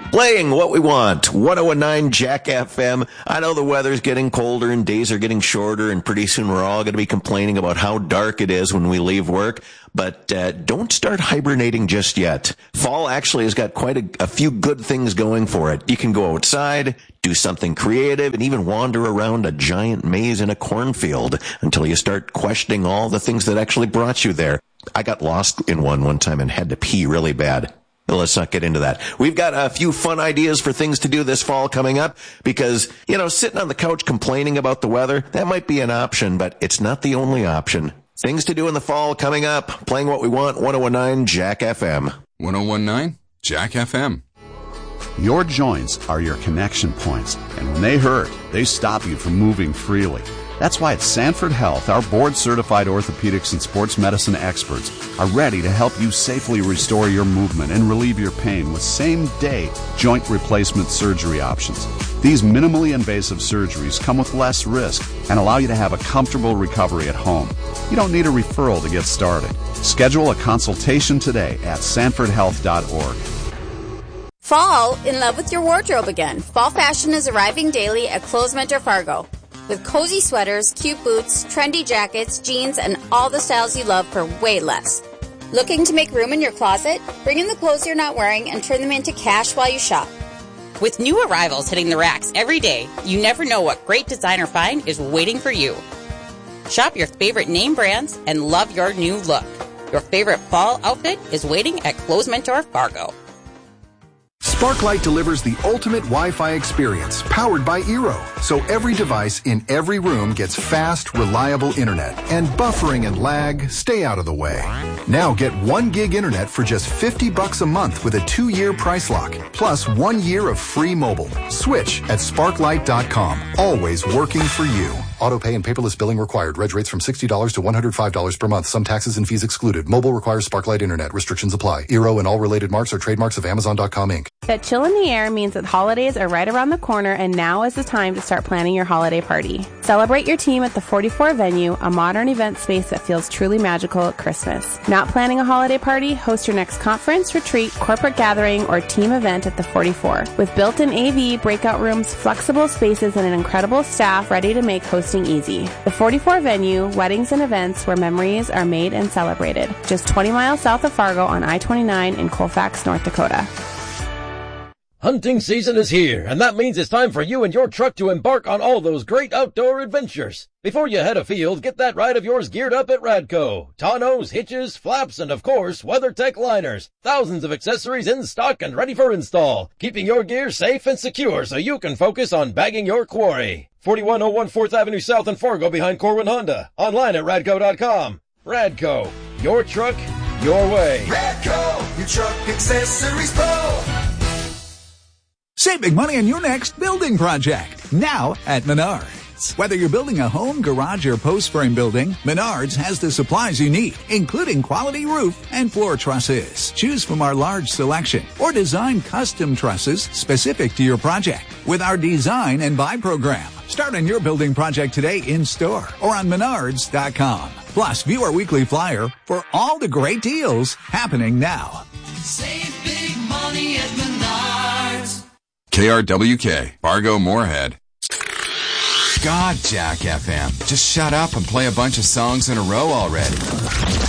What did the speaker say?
Playing what we want. 1019 Jack FM. I know the weather's getting colder and days are getting shorter, and pretty soon we're all going to be complaining about how dark it is when we leave work. But don't start hibernating just yet. Fall actually has got quite a few good things going for it. You can go outside, do something creative, and even wander around a giant maze in a cornfield until you start questioning all the things that actually brought you there. I got lost in one time and had to pee really bad. Let's not get into that. We've got a few fun ideas for things to do this fall coming up because, sitting on the couch complaining about the weather, that might be an option, but it's not the only option. Things to do in the fall coming up. Playing what we want, 1019 Jack FM. 1019 Jack FM. Your joints are your connection points, and when they hurt, they stop you from moving freely. That's why at Sanford Health, our board-certified orthopedics and sports medicine experts are ready to help you safely restore your movement and relieve your pain with same-day joint replacement surgery options. These minimally invasive surgeries come with less risk and allow you to have a comfortable recovery at home. You don't need a referral to get started. Schedule a consultation today at sanfordhealth.org. Fall in love with your wardrobe again. Fall fashion is arriving daily at Clothes Mentor Fargo. With cozy sweaters, cute boots, trendy jackets, jeans, and all the styles you love for way less. Looking to make room in your closet? Bring in the clothes you're not wearing and turn them into cash while you shop. With new arrivals hitting the racks every day, you never know what great designer find is waiting for you. Shop your favorite name brands and love your new look. Your favorite fall outfit is waiting at Clothes Mentor Fargo. Sparklight delivers the ultimate Wi-Fi experience, powered by Eero. So every device in every room gets fast, reliable internet. And buffering and lag stay out of the way. Now get 1 gig internet for just $50 a month with a 2-year price lock, plus 1 year of free mobile. Switch at sparklight.com. Always working for you. Auto pay and paperless billing required. Reg rates from $60 to $105 per month. Some taxes and fees excluded. Mobile requires Sparklight internet. Restrictions apply. Eero and all related marks are trademarks of Amazon.com Inc. That chill in the air means that holidays are right around the corner, and now is the time to start planning your holiday party. Celebrate your team at the 44 venue, a modern event space that feels truly magical at Christmas. Not planning a holiday party? Host your next conference, retreat, corporate gathering, or team event at the 44. With built-in AV, breakout rooms, flexible spaces, and an incredible staff ready to make hosting easy. The 44 venue, weddings and events where memories are made and celebrated. Just 20 miles south of Fargo on I-29 in Colfax, North Dakota. Hunting season is here, and that means it's time for you and your truck to embark on all those great outdoor adventures. Before you head afield, get that ride of yours geared up at Radco. Tonneaus, hitches, flaps, and of course, WeatherTech liners. Thousands of accessories in stock and ready for install, keeping your gear safe and secure so you can focus on bagging your quarry. 4101 4th Avenue South in Fargo behind Corwin Honda. Online at radco.com. Radco, your truck, your way. Radco, your truck accessories pro. Save big money on your next building project, now at Menards. Whether you're building a home, garage, or post frame building, Menards has the supplies you need, including quality roof and floor trusses. Choose from our large selection or design custom trusses specific to your project with our design and buy program. Start on your building project today in store or on Menards.com. Plus, view our weekly flyer for all the great deals happening now. Save big money at Menards. KRWK, Fargo Moorhead. God, Jack FM. Just shut up and play a bunch of songs in a row already.